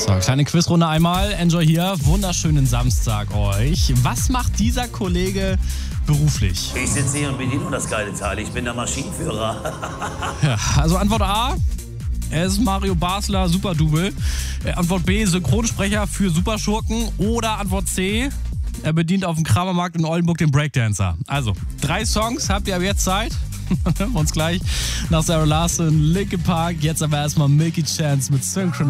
So, kleine Quizrunde einmal. Enjoy hier. Wunderschönen Samstag euch. Was macht dieser Kollege beruflich? Ich sitze hier und bediene das geile Teil. Ich bin der Maschinenführer. Ja, also Antwort A. Er ist Mario Basler, Superdouble. Antwort B, Synchronsprecher für Superschurken. Oder Antwort C, er bedient auf dem Kramermarkt in Oldenburg den Breakdancer. Also, 3 Songs habt ihr ab jetzt Zeit. Hören wir uns gleich nach Sarah Larson, Linkin Park. Jetzt aber erstmal Milky Chance mit Synchron.